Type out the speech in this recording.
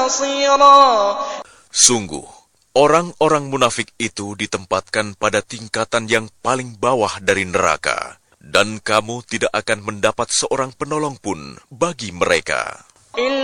نصيرا. Sungguh, orang-orang munafik itu ditempatkan pada tingkatan yang paling bawah dari neraka, dan kamu tidak akan mendapat seorang penolong pun bagi mereka.